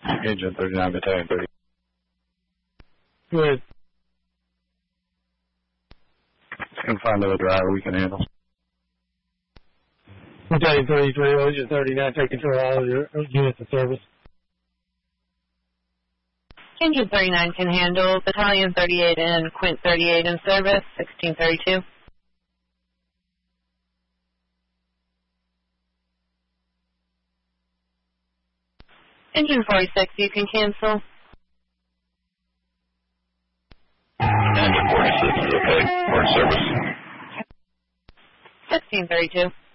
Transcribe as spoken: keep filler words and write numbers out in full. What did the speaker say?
Agent thirty-nine, Battalion thirty. Good. Can find another driver we can handle. Battalion thirty-three, Agent thirty-nine, take control of all of your units of service. Agent thirty-nine can handle Battalion thirty-eight and Quint thirty-eight in service, sixteen thirty-two. Engine forty-six, you can cancel. Engine forty-six is okay. We're in service. sixteen thirty-two.